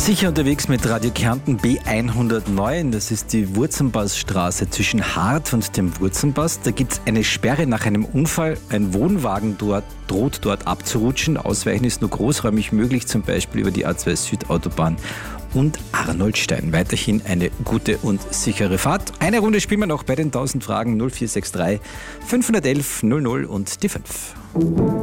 Sicher unterwegs mit Radio Kärnten B109. Das ist die Wurzenpassstraße zwischen Hart und dem Wurzenpass. Da gibt es eine Sperre nach einem Unfall. Ein Wohnwagen droht dort abzurutschen. Ausweichen ist nur großräumig möglich, zum Beispiel über die A2 Südautobahn und Arnoldstein. Weiterhin eine gute und sichere Fahrt. Eine Runde spielen wir noch bei den 1000 Fragen 0463 511 00 und die 5.